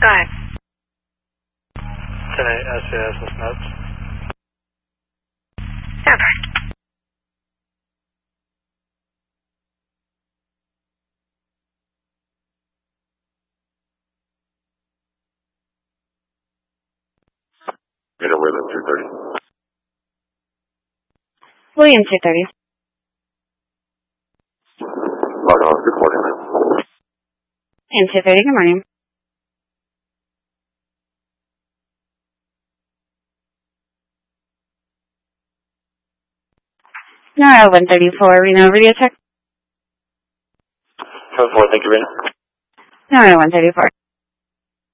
Go ahead. 10-8 SAS with notes. Stand by. William 230. William 230. Good morning, ma'am. William 230, good morning. NORAD 134, Reno, radio check. 10-4, thank you, Reno. NORAD 134.